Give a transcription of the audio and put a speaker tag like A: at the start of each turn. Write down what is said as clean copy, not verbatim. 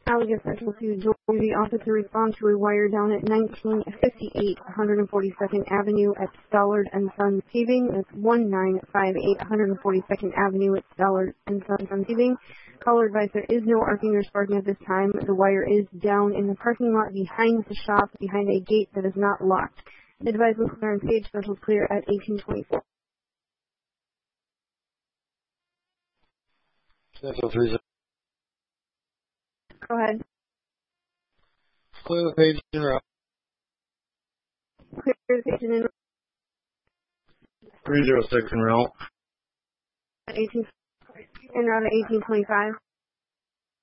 A: Allegan Central to Joy officer to respond to a wire down at 1958 142nd Avenue at Stollard and Sons Paving. That's 1958 142nd Avenue at Stollard and Sons Paving. Caller advised there is no arcing or sparking at this time. The wire is down in the parking lot behind the shop, behind a gate that is not locked. The advice was clear on stage. Central is clear at 1824.
B: Central 30.
A: Go ahead.
B: Clear the page in route.
A: Clear the page in
B: 306 in route.
A: at 18, en route at 1825.